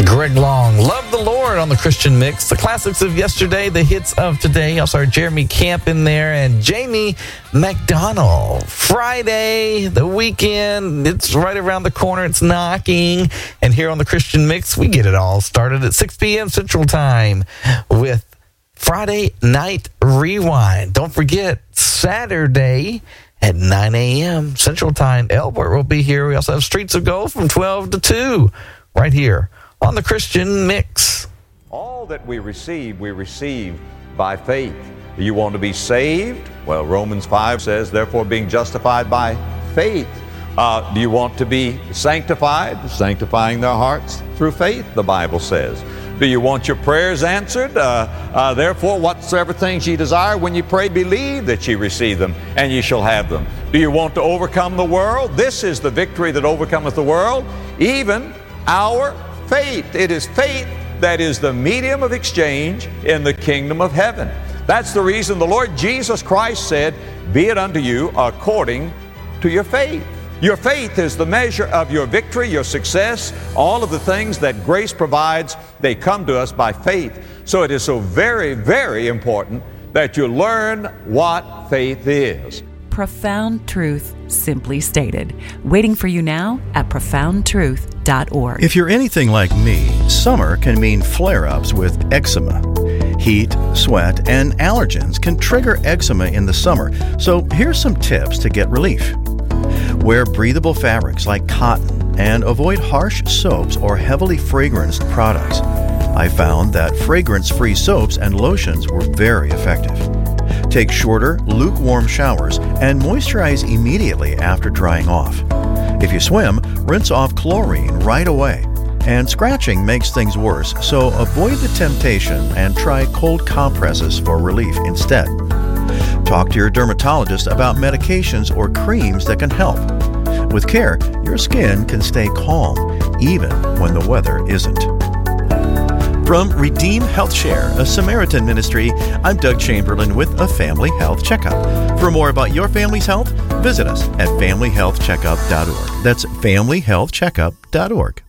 Greg Long, Love the Lord on the Christian Mix. The classics of yesterday, the hits of today. Also, Jeremy Camp in there and Jamie McDonald. Friday, the weekend, it's right around the corner. It's knocking. And here on the Christian Mix, we get it all started at 6 p.m. Central Time with Friday Night Rewind. Don't forget, Saturday at 9 a.m. Central Time, Elbert will be here. We also have Streets of Gold from 12 to 2 right here on the Christian Mix. All that we receive by faith. Do you want to be saved? Well, Romans 5 says, therefore being justified by faith. Do you want to be sanctified? Sanctifying their hearts through faith, the Bible says. Do you want your prayers answered? Therefore, whatsoever things ye desire, when you pray, believe that ye receive them, and ye shall have them. Do you want to overcome the world? This is the victory that overcometh the world, even our faith. It is faith that is the medium of exchange in the kingdom of heaven. That's the reason the Lord Jesus Christ said, be it unto you according to your faith. Your faith is the measure of your victory, your success, all of the things that grace provides, they come to us by faith. So it is so very, very important that you learn what faith is. Profound truth, simply stated. Waiting for you now at profoundtruth.org. If you're anything like me, summer can mean flare-ups with eczema. Heat, sweat, and allergens can trigger eczema in the summer, so here's some tips to get relief. Wear breathable fabrics like cotton and avoid harsh soaps or heavily fragranced products. I found that fragrance-free soaps and lotions were very effective. Take shorter, lukewarm showers and moisturize immediately after drying off. If you swim, rinse off chlorine right away. And scratching makes things worse, so avoid the temptation and try cold compresses for relief instead. Talk to your dermatologist about medications or creams that can help. With care, your skin can stay calm, even when the weather isn't. From Redeem Health Share, a Samaritan ministry, I'm Doug Chamberlain with a Family Health Checkup. For more about your family's health, visit us at familyhealthcheckup.org. That's familyhealthcheckup.org.